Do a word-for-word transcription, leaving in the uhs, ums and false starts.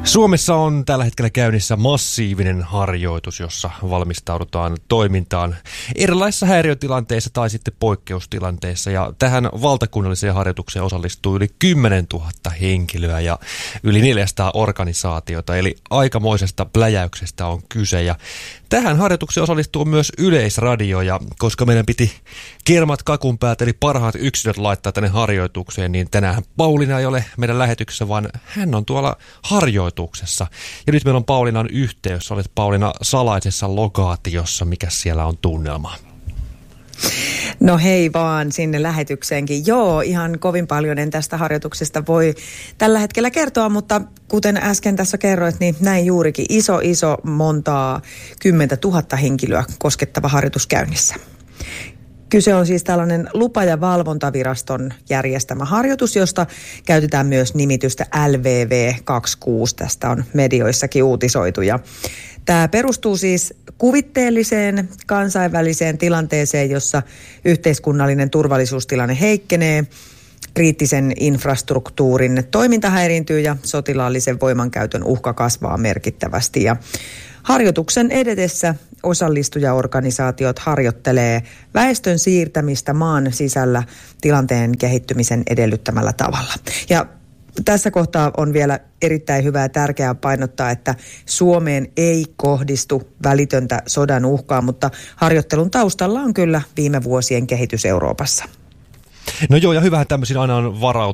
Suomessa on tällä hetkellä käynnissä massiivinen harjoitus, jossa valmistaudutaan toimintaan erilaisissa häiriötilanteissa tai sitten poikkeustilanteissa. Ja tähän valtakunnalliseen harjoitukseen osallistuu yli kymmenen tuhatta henkilöä ja yli neljäsataa organisaatiota. Eli aikamoisesta pläjäyksestä on kyse. Ja tähän harjoitukseen osallistuu myös Yleisradio. Ja koska meidän piti kermat kakun päältä, eli parhaat yksilöt laittaa tänne harjoitukseen, niin tänään Pauliina ei ole meidän lähetyksessä, vaan hän on tuolla harjoituksessa. Ja nyt meillä on Pauliinan yhteys. Olet Pauliina salaisessa lokaatiossa. Mikä siellä on tunnelma? No hei vaan sinne lähetykseenkin. Joo, ihan kovin paljon en tästä harjoituksesta voi tällä hetkellä kertoa, mutta kuten äsken tässä kerroit, niin näin juurikin iso, iso montaa kymmentä tuhatta henkilöä koskettava harjoitus käynnissä. Kyse on siis tällainen lupa- ja valvontaviraston järjestämä harjoitus, josta käytetään myös nimitystä L V V kaksikymmentäkuusi. Tästä on medioissakin uutisoitu. Ja tämä perustuu siis kuvitteelliseen kansainväliseen tilanteeseen, jossa yhteiskunnallinen turvallisuustilanne heikkenee, kriittisen infrastruktuurin toiminta häiriintyy ja sotilaallisen voimankäytön uhka kasvaa merkittävästi. Ja harjoituksen edetessä osallistujaorganisaatiot harjoittelee väestön siirtämistä maan sisällä tilanteen kehittymisen edellyttämällä tavalla. Ja tässä kohtaa on vielä erittäin hyvä ja tärkeää painottaa, että Suomeen ei kohdistu välitöntä sodan uhkaa, mutta harjoittelun taustalla on kyllä viime vuosien kehitys Euroopassa. No joo, ja hyvähän tämmöisiin aina on varautua.